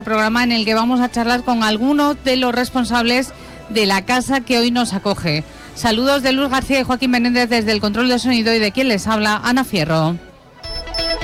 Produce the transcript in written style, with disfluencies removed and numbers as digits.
Programa en el que vamos a charlar con algunos de los responsables de la casa que hoy nos acoge. Saludos de Luz García y Joaquín Menéndez desde el control de sonido y de quien les habla, Ana Fierro.